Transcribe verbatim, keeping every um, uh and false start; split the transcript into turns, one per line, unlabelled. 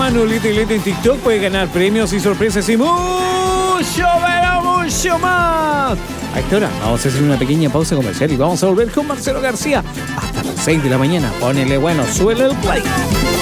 Manolito y Lito en TikTok puede ganar premios y sorpresas y mucho, pero mucho más. A esta hora vamos a hacer una pequeña pausa comercial y vamos a volver con Marcelo García hasta las seis de la mañana. Ponele bueno, suele el play.